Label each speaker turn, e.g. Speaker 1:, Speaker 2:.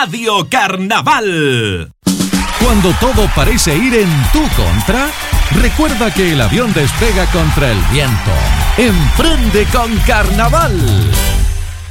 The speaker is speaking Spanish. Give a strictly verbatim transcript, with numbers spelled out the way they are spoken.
Speaker 1: Radio Carnaval.
Speaker 2: Cuando todo parece ir en tu contra, recuerda que el avión despega contra el viento. Emprende con Carnaval.